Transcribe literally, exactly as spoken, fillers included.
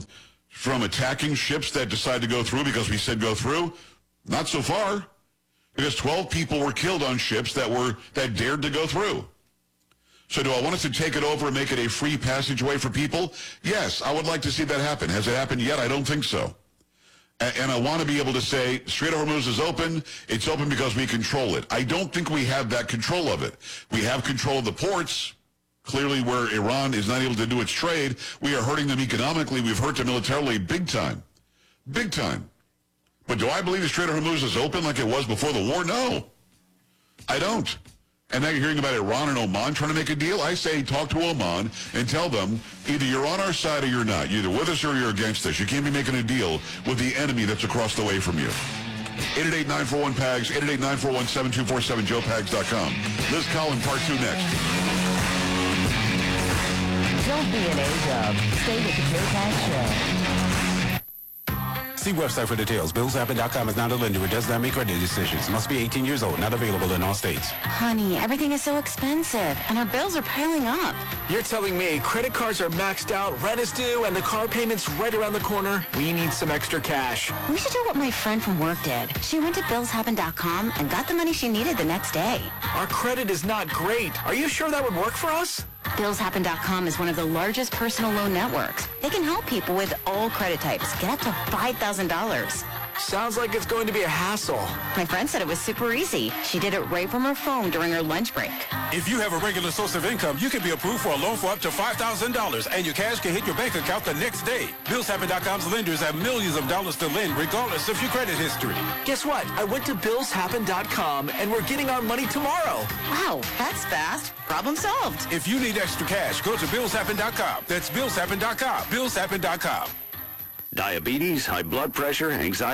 from attacking ships that decide to go through because we said go through? Not so far, because twelve people were killed on ships that were that dared to go through. So do I want us to take it over and make it a free passageway for people? Yes, I would like to see that happen. Has it happened yet? I don't think so. And, and I want to be able to say, Strait of Hormuz is open. It's open because we control it. I don't think we have that control of it. We have control of the ports. Clearly, where Iran is not able to do its trade, we are hurting them economically. We've hurt them militarily big time. Big time. But do I believe the Strait of Hormuz is open like it was before the war? No. I don't. And now you're hearing about Iran and Oman trying to make a deal? I say talk to Oman and tell them either you're on our side or you're not. You're either with us or you're against us. You can't be making a deal with the enemy that's across the way from you. eight eight eight, nine four one, P A G S, eight eight eight, nine four one, seven two four seven, joe pags dot com. Liz Collin, part two next. Don't be an A-dub. Stay with the Joe Pags Show. See website for details. bills happen dot com is not a lender. It does not make credit decisions. Must be eighteen years old. Not available in all states. Honey, everything is so expensive, and our bills are piling up. You're telling me credit cards are maxed out, rent is due, and the car payment's right around the corner? We need some extra cash. We should do what my friend from work did. She went to bills happen dot com and got the money she needed the next day. Our credit is not great. Are you sure that would work for us? bills happen dot com is one of the largest personal loan networks. They can help people with all credit types get up to five thousand dollars. Sounds like it's going to be a hassle. My friend said it was super easy. She did it right from her phone during her lunch break. If you have a regular source of income, you can be approved for a loan for up to five thousand dollars, and your cash can hit your bank account the next day. bills happen dot com's lenders have millions of dollars to lend, regardless of your credit history. Guess what? I went to bills happen dot com, and we're getting our money tomorrow. Wow, that's fast. Problem solved. If you need extra cash, go to bills happen dot com. That's bills happen dot com. bills happen dot com. Diabetes, high blood pressure, anxiety.